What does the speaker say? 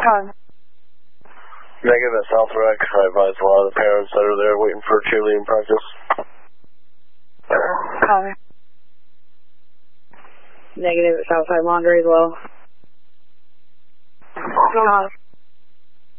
Copy. Negative at South Rec. I advise a lot of the parents that are there waiting for cheerleading practice. Copy. Negative at Southside Laundry as well. Copy.